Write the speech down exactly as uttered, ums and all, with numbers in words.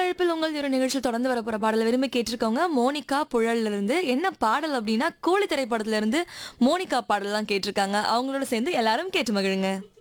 அழைப்பில் உங்கள் ஒரு நிகழ்ச்சியில் தொடர்ந்து வரப்போற பாடலை விரும்பி கேட்டிருக்கவங்க மோனிகா புழல்ல இருந்து. என்ன பாடல் அப்படின்னா, கூலி திரைப்படத்துல இருந்து மோனிகா பாடல்லாம் கேட்டிருக்காங்க. அவங்களோட சேர்ந்து எல்லாரும் கேட்டு மகிழுங்க.